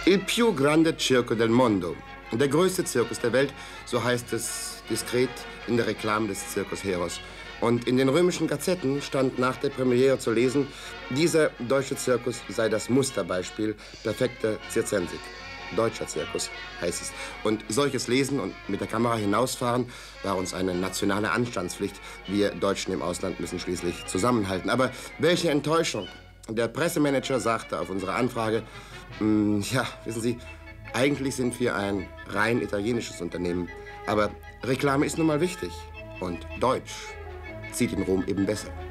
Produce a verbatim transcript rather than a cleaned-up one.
Il più grande circo del mondo. Der größte Zirkus der Welt, so heißt es diskret in der Reklame des Circus Heros. Und in den römischen Gazetten stand nach der Premiere zu lesen, dieser deutsche Zirkus sei das Musterbeispiel perfekter Zirzensik. Deutscher Zirkus, heißt es. Und solches Lesen und mit der Kamera hinausfahren war uns eine nationale Anstandspflicht. Wir Deutschen im Ausland müssen schließlich zusammenhalten. Aber welche Enttäuschung. Der Pressemanager sagte auf unsere Anfrage, mh, ja, wissen Sie, eigentlich sind wir ein rein italienisches Unternehmen. Aber Reklame ist nun mal wichtig. Und Deutsch zieht in Rom eben besser.